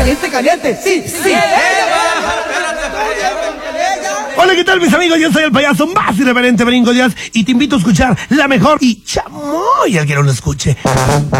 caliente, caliente. Sí, sí. Hola, ¿qué tal, mis amigos? Yo soy el payaso más irreverente Brinco Díaz y te invito a escuchar la mejor y chamoy al que no lo escuche.